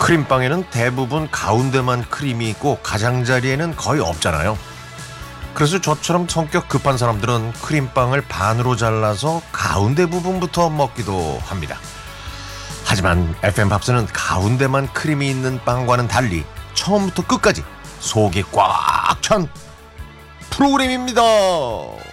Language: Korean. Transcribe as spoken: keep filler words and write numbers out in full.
크림빵에는 대부분 가운데만 크림이 있고 가장자리에는 거의 없잖아요. 그래서 저처럼 성격 급한 사람들은 크림빵을 반으로 잘라서 가운데 부분부터 먹기도 합니다. 하지만 에프엠 밥스는 가운데만 크림이 있는 빵과는 달리 처음부터 끝까지 속이 꽉 찬 프로그램입니다.